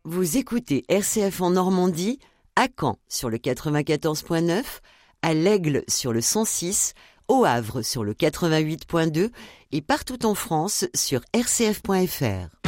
Vous écoutez RCF en Normandie, à Caen sur le 94.9, à l'Aigle sur le 106, au Havre sur le 88.2 et partout en France sur rcf.fr.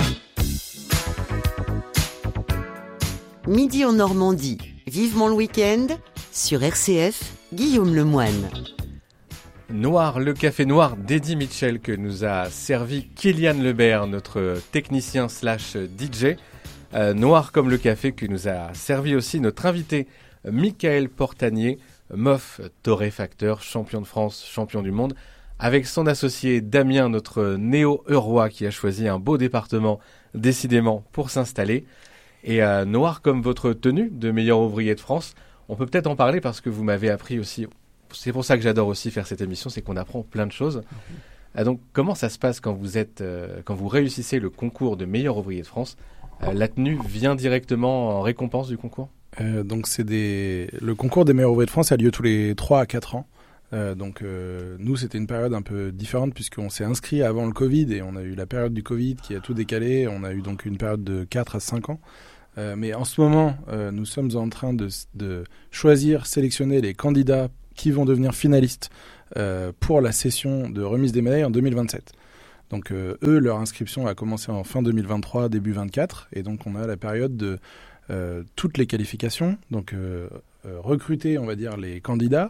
Midi en Normandie, vivement le week-end, sur RCF, Guillaume Lemoine. Noir, le café noir d'Eddie Mitchell que nous a servi Kylian Lebert, notre technicien slash DJ. Noir comme le café que nous a servi aussi notre invité Michael Portanier, MOF torréfacteur, champion de France, champion du monde, avec son associé Damien, notre néo-eurois qui a choisi un beau département décidément pour s'installer. Et noir comme votre tenue de meilleur ouvrier de France, on peut peut-être en parler parce que vous m'avez appris aussi, c'est pour ça que j'adore aussi faire cette émission, c'est qu'on apprend plein de choses. Donc comment ça se passe quand vous réussissez le concours de meilleur ouvrier de France? La tenue vient directement en récompense du concours? Donc le concours des meilleurs ouvriers de France a lieu tous les 3 à 4 ans. Nous, c'était une période un peu différente puisqu'on s'est inscrit avant le Covid et on a eu la période du Covid qui a tout décalé. On a eu donc une période de 4 à 5 ans. Mais en ce moment, nous sommes en train de choisir, sélectionner les candidats qui vont devenir finalistes pour la session de remise des médailles en 2027. Donc eux, leur inscription a commencé en fin 2023, début 2024. Et donc on a la période de toutes les qualifications. Donc recruter, on va dire, les candidats,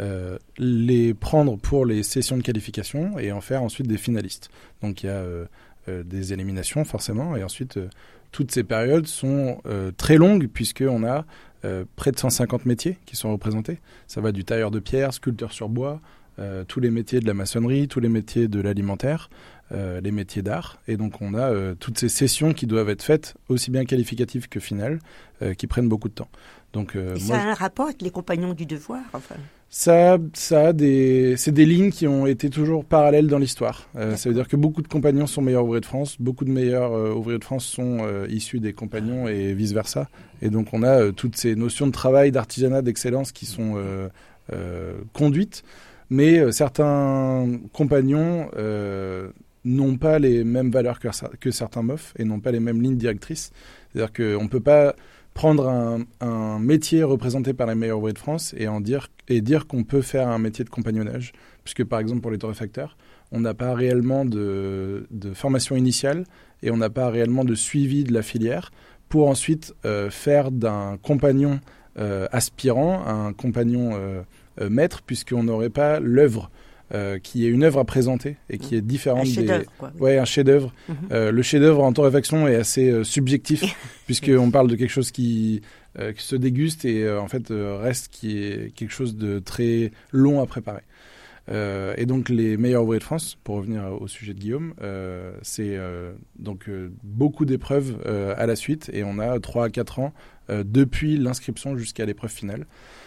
les prendre pour les sessions de qualification et en faire ensuite des finalistes. Donc il y a des éliminations forcément. Et ensuite, toutes ces périodes sont très longues puisqu'on a près de 150 métiers qui sont représentés. Ça va du tailleur de pierre, sculpteur sur bois, tous les métiers de la maçonnerie, tous les métiers de l'alimentaire, les métiers d'art. Et donc on a toutes ces sessions qui doivent être faites, aussi bien qualificatives que finales, qui prennent beaucoup de temps. Donc, ça a un rapport avec les compagnons du devoir, enfin. C'est des lignes qui ont été toujours parallèles dans l'histoire. Ça veut dire que beaucoup de compagnons sont meilleurs ouvriers de France, beaucoup de meilleurs ouvriers de France sont issus des compagnons et vice-versa. Et donc on a toutes ces notions de travail, d'artisanat, d'excellence qui sont conduites. Mais certains compagnons n'ont pas les mêmes valeurs que certains MOF et n'ont pas les mêmes lignes directrices. C'est-à-dire qu'on ne peut pas prendre un métier représenté par les meilleurs ouvriers de France et dire qu'on peut faire un métier de compagnonnage. Puisque par exemple pour les torréfacteurs, on n'a pas réellement de formation initiale et on n'a pas réellement de suivi de la filière pour ensuite faire d'un compagnon aspirant un compagnon maître, puisqu'on n'aurait pas l'œuvre qui est une œuvre à présenter et qui est différente un chef-d'œuvre, quoi. Ouais, un chef-d'œuvre. Le chef-d'œuvre en torréfaction est assez subjectif puisqu'on parle de quelque chose qui se déguste et en fait reste qui est quelque chose de très long à préparer. Et donc les meilleurs ouvriers de France, pour revenir au sujet de Guillaume, c'est donc beaucoup d'épreuves à la suite et on a 3 à 4 ans depuis l'inscription jusqu'à l'épreuve finale.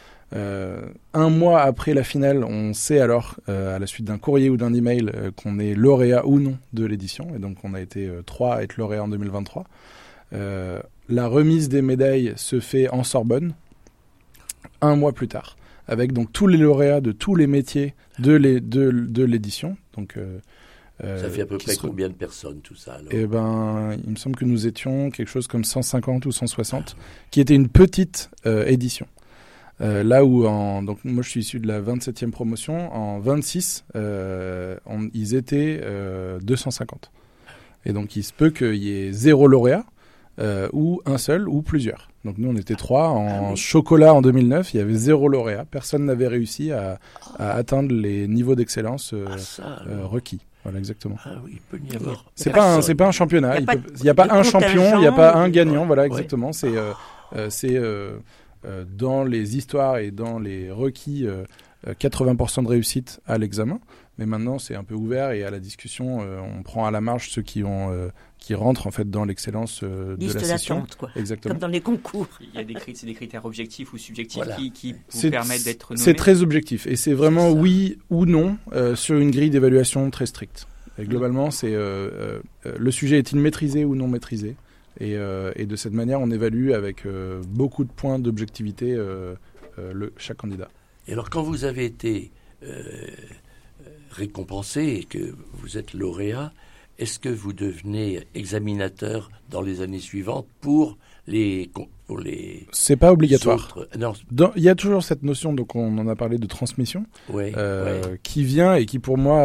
Un mois après la finale, on sait alors, à la suite d'un courrier ou d'un email, qu'on est lauréat ou non de l'édition. Et donc, on a été 3 à être lauréat en 2023. La remise des médailles se fait en Sorbonne, un mois plus tard, avec donc tous les lauréats de tous les métiers de l'édition. Donc, ça fait à peu près combien de personnes, tout ça alors? Il me semble que nous étions quelque chose comme 150 ou 160, qui était une petite édition. Là où, donc moi je suis issu de la 27e promotion, en 26, ils étaient 250. Et donc il se peut qu'il y ait 0 lauréat, ou un seul, ou plusieurs. Donc nous on était 3. En chocolat en 2009, il y avait 0 lauréat. Personne n'avait réussi à atteindre les niveaux d'excellence requis. Voilà, exactement. Ah oui, il peut y avoir. C'est pas un championnat. Il n'y a pas un champion, il n'y a pas un gagnant. Voilà, exactement. Ouais. C'est dans les histoires et dans les requis, 80% de réussite à l'examen. Mais maintenant, c'est un peu ouvert et à la discussion, on prend à la marge ceux qui rentrent en fait dans l'excellence de la session. D'attente, quoi. Exactement. Comme dans les concours. Il y a des critères objectifs ou subjectifs voilà. qui vous permettent d'être nommé. C'est très objectif et c'est vraiment oui ou non sur une grille d'évaluation très stricte. Et globalement, c'est le sujet est-il maîtrisé ou non maîtrisé. Et de cette manière, on évalue avec beaucoup de points d'objectivité chaque candidat. Et alors, quand vous avez été récompensé et que vous êtes lauréat, est-ce que vous devenez examinateur dans les années suivantes pour les C'est pas obligatoire. Non. Il y a toujours cette notion, donc on en a parlé, de transmission, qui vient et qui pour moi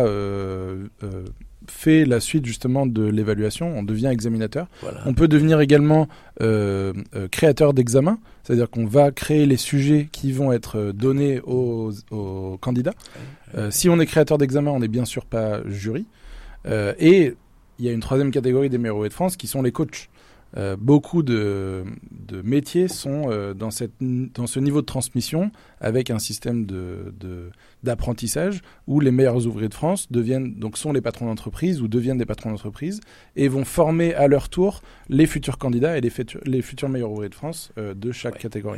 fait la suite justement de l'évaluation. On devient examinateur. Voilà. On peut devenir également créateur d'examen, c'est-à-dire qu'on va créer les sujets qui vont être donnés aux candidats. Si on est créateur d'examen, on n'est bien sûr pas jury. Et il y a une troisième catégorie des meilleurs ouvriers de France qui sont les coachs. Beaucoup de métiers sont dans ce niveau de transmission avec un système d'apprentissage où les meilleurs ouvriers de France sont les patrons d'entreprise ou deviennent des patrons d'entreprise et vont former à leur tour les futurs candidats et les futurs meilleurs ouvriers de France de chaque catégorie.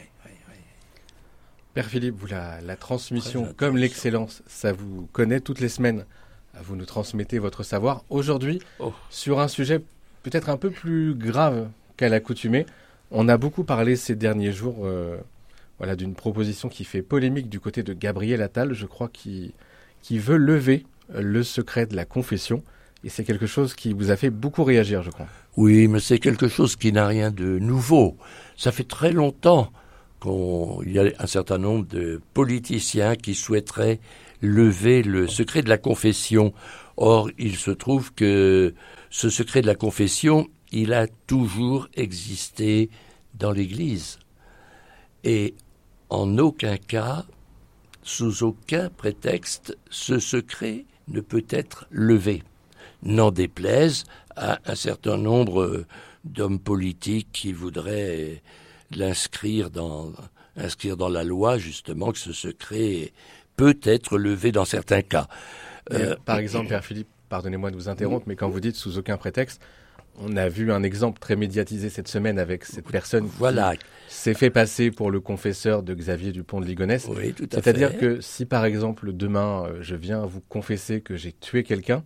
Père Philippe, vous, la transmission comme l'excellence, ça vous connaît toutes les semaines. Vous nous transmettez votre savoir. Aujourd'hui, sur un sujet peut-être un peu plus grave qu'à l'accoutumée. On a beaucoup parlé ces derniers jours d'une proposition qui fait polémique du côté de Gabriel Attal, je crois, qui veut lever le secret de la confession. Et c'est quelque chose qui vous a fait beaucoup réagir, je crois. Oui, mais c'est quelque chose qui n'a rien de nouveau. Ça fait très longtemps qu'il y a un certain nombre de politiciens qui souhaiteraient lever le secret de la confession. Or, il se trouve que ce secret de la confession, il a toujours existé dans l'Église. Et en aucun cas, sous aucun prétexte, ce secret ne peut être levé. N'en déplaise à un certain nombre d'hommes politiques qui voudraient inscrire dans la loi, justement, que ce secret peut être levé dans certains cas. Par exemple, Père Philippe, pardonnez-moi de vous interrompre, mais quand vous dites sous aucun prétexte, on a vu un exemple très médiatisé cette semaine avec cette personne qui s'est fait passer pour le confesseur de Xavier Dupont de Ligonnès. Oui, tout à fait. C'est-à-dire que si par exemple demain je viens vous confesser que j'ai tué quelqu'un,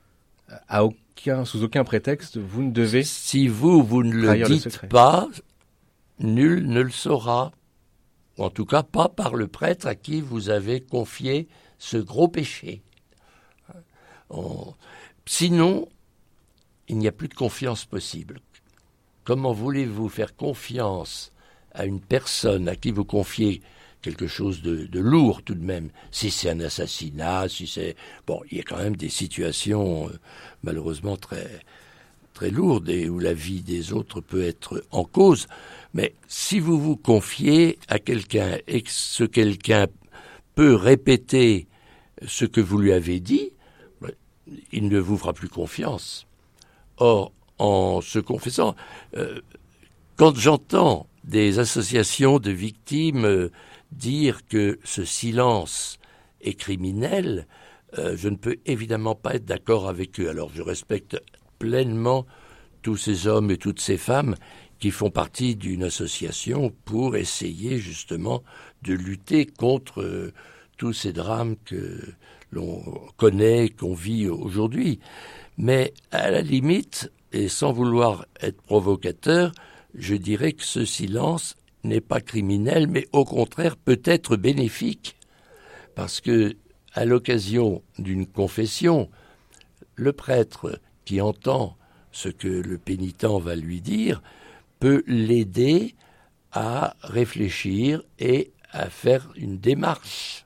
sous aucun prétexte, vous ne devez... Si vous ne le dites pas, nul ne le saura. Ou en tout cas pas par le prêtre à qui vous avez confié ce gros péché. Sinon, il n'y a plus de confiance possible. Comment voulez-vous faire confiance à une personne à qui vous confiez quelque chose de lourd tout de même, si c'est un assassinat, si c'est... Bon, il y a quand même des situations malheureusement très, très lourdes et où la vie des autres peut être en cause. Mais si vous vous confiez à quelqu'un et que ce quelqu'un peut répéter ce que vous lui avez dit, il ne vous fera plus confiance. Or, en se confessant, quand j'entends des associations de victimes dire que ce silence est criminel, je ne peux évidemment pas être d'accord avec eux. Alors je respecte pleinement tous ces hommes et toutes ces femmes qui font partie d'une association pour essayer justement de lutter contre tous ces drames que l'on connaît, qu'on vit aujourd'hui. Mais à la limite, et sans vouloir être provocateur, je dirais que ce silence n'est pas criminel, mais au contraire peut être bénéfique. Parce que, à l'occasion d'une confession, le prêtre qui entend ce que le pénitent va lui dire peut l'aider à réfléchir et à faire une démarche.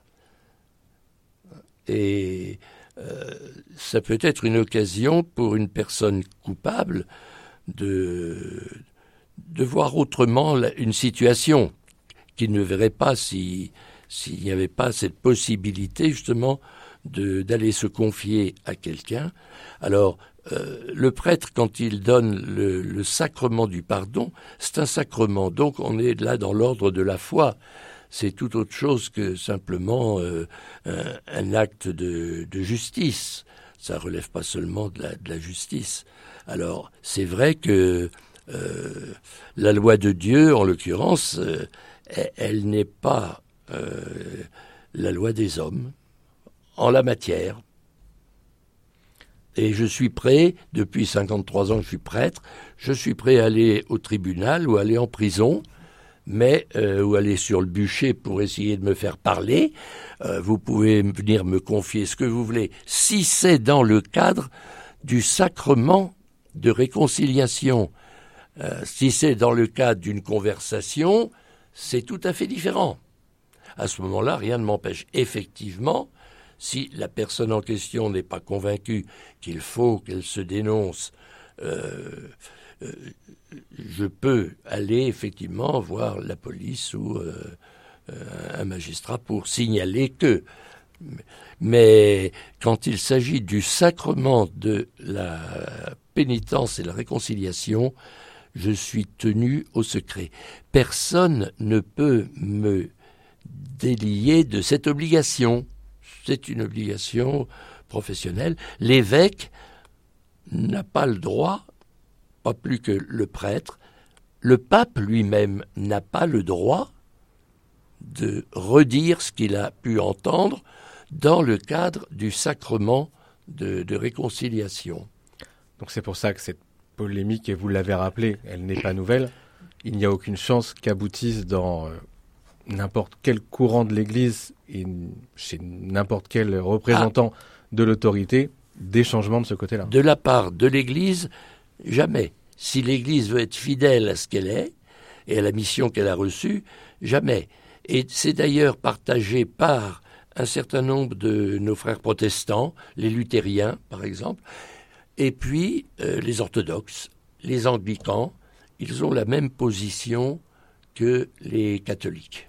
Et ça peut être une occasion pour une personne coupable de voir autrement une situation qu'il ne verrait pas s'il n'y avait pas cette possibilité justement d'aller se confier à quelqu'un. Alors, le prêtre, quand il donne le sacrement du pardon, c'est un sacrement. Donc, on est là dans l'ordre de la foi. C'est tout autre chose que simplement un acte de justice. Ça relève pas seulement de la justice. Alors, c'est vrai que la loi de Dieu, en l'occurrence, elle n'est pas la loi des hommes en la matière. Et je suis prêt, depuis 53 ans que je suis prêtre, je suis prêt à aller au tribunal ou aller en prison, mais ou aller sur le bûcher pour essayer de me faire parler. Vous pouvez venir me confier ce que vous voulez, si c'est dans le cadre du sacrement de réconciliation. Si c'est dans le cadre d'une conversation, c'est tout à fait différent. À ce moment-là, rien ne m'empêche. Effectivement, si la personne en question n'est pas convaincue qu'il faut qu'elle se dénonce, je peux aller effectivement voir la police ou un magistrat pour signaler que. Mais quand il s'agit du sacrement de la pénitence et la réconciliation, je suis tenu au secret. Personne ne peut me délier de cette obligation. C'est une obligation professionnelle. L'évêque n'a pas le droit, pas plus que le prêtre. Le pape lui-même n'a pas le droit de redire ce qu'il a pu entendre dans le cadre du sacrement de réconciliation. Donc c'est pour ça que cette polémique, et vous l'avez rappelé, elle n'est pas nouvelle. Il n'y a aucune chance qu'aboutisse dans n'importe quel courant de l'Église et chez n'importe quel représentant de l'autorité des changements de ce côté-là. De la part de l'Église, jamais. Si l'Église veut être fidèle à ce qu'elle est et à la mission qu'elle a reçue, jamais. Et c'est d'ailleurs partagé par un certain nombre de nos frères protestants, les luthériens par exemple, et puis les orthodoxes, les anglicans, ils ont la même position que les catholiques.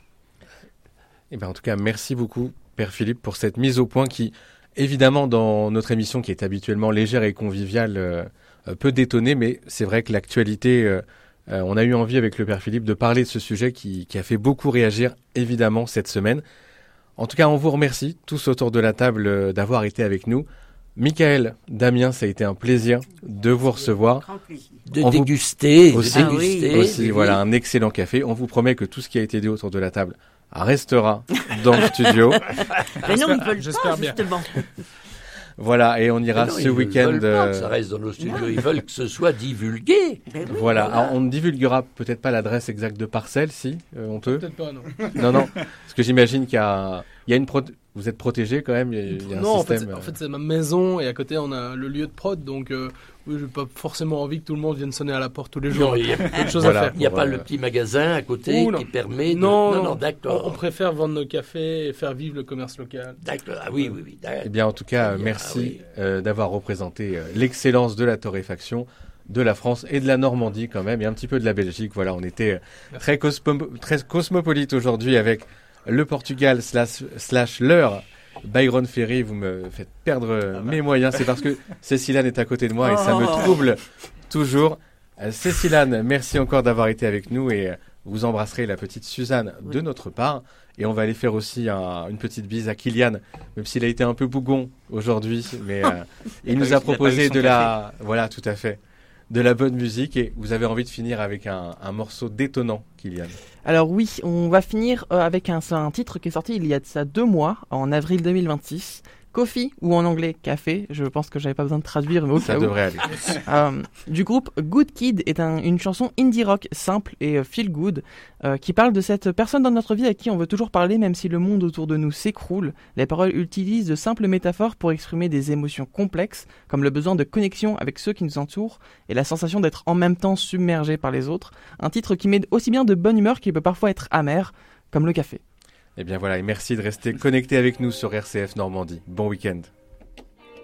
Eh bien, en tout cas, merci beaucoup, Père Philippe, pour cette mise au point qui, évidemment, dans notre émission qui est habituellement légère et conviviale, peut détonner, mais c'est vrai que l'actualité, on a eu envie avec le Père Philippe de parler de ce sujet qui a fait beaucoup réagir, évidemment, cette semaine. En tout cas, on vous remercie tous autour de la table d'avoir été avec nous. Michael, Damien, ça a été un plaisir de vous recevoir. Grand plaisir. De déguster. Aussi, voilà, un excellent café. On vous promet que tout ce qui a été dit autour de la table restera dans le studio. Mais non, ils veulent J'espère pas, bien. justement. Voilà, et on ira ce week-end. Ils veulent pas que ça reste dans nos studios. Ils veulent que ce soit divulgué. Ben oui. Voilà, alors, on ne divulguera peut-être pas l'adresse exacte de parcelle, si on peut. Peut-être pas, non. Non, parce que j'imagine qu'il y a une vous êtes protégé quand même. Il y a un Non, système. en fait, c'est ma maison et à côté on a le lieu de prod, donc oui, j'ai pas forcément envie que tout le monde vienne sonner à la porte tous les jours. Non, il y a Autre chose Voilà. à faire. Il n'y a pas le petit magasin à côté Ouh, non. qui permet de... Non, d'accord. On préfère vendre nos cafés et faire vivre le commerce local. D'accord, ah oui, d'accord. Eh bien, en tout cas, Très bien, merci oui. d'avoir représenté l'excellence de la torréfaction de la France et de la Normandie quand même, et un petit peu de la Belgique. Voilà, on était très cosmopolite aujourd'hui avec le Portugal slash l'heure. Byron Ferry, vous me faites perdre mes moyens. C'est parce que Cécilane est à côté de moi et ça me trouble toujours. Cécilane, merci encore d'avoir été avec nous et vous embrasserez la petite Suzanne de notre part. Et on va aller faire aussi une petite bise à Kylian, même s'il a été un peu bougon aujourd'hui, mais il nous a proposé voilà, tout à fait, de la bonne musique. Et vous avez envie de finir avec un morceau détonnant, Kylian. Alors oui, on va finir avec un titre qui est sorti il y a de ça 2 mois, en avril 2026. Coffee, ou en anglais Café, je pense que j'avais pas besoin de traduire, mais au Ça cas où. devrait aller. Du groupe Good Kid est une chanson indie rock simple et feel good qui parle de cette personne dans notre vie à qui on veut toujours parler même si le monde autour de nous s'écroule. Les paroles utilisent de simples métaphores pour exprimer des émotions complexes comme le besoin de connexion avec ceux qui nous entourent et la sensation d'être en même temps submergé par les autres. Un titre qui met aussi bien de bonne humeur qu'il peut parfois être amer, comme le café. Eh bien voilà, et merci de rester connecté avec nous sur RCF Normandie. Bon week-end.